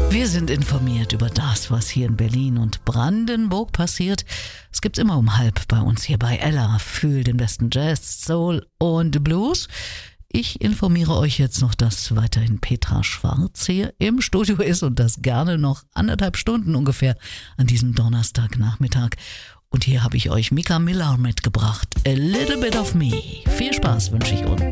Wir sind informiert über das, was hier in Berlin und Brandenburg passiert. Es gibt's immer um 12 bei uns hier bei Ella. Fühl den besten Jazz, Soul und Blues. Ich informiere euch jetzt noch, dass weiterhin Petra Schwarz hier im Studio ist und das gerne noch 1,5 Stunden ungefähr an diesem Donnerstagnachmittag. Und hier habe ich euch Mika Miller mitgebracht. A Little Bit of Me. Viel Spaß wünsche ich uns.